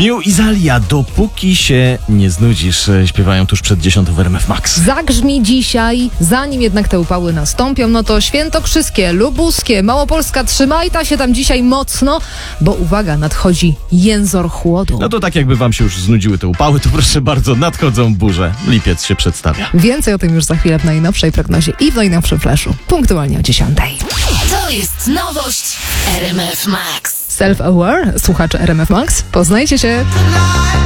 Miu i Zalia, dopóki się nie znudzisz, śpiewają tuż przed 10 w RMF Max. Zagrzmi dzisiaj, zanim jednak te upały nastąpią, no to świętokrzyskie, lubuskie, Małopolska, trzymaj ta się tam dzisiaj mocno, bo uwaga, nadchodzi jęzor chłodu. No to tak jakby wam się już znudziły te upały, to proszę bardzo, nadchodzą burze. Lipiec się przedstawia. Więcej o tym już za chwilę w najnowszej prognozie i w najnowszym flashu, punktualnie o 10. To jest nowość RMF Max. Self-aware, słuchacze RMF Max, poznajcie się.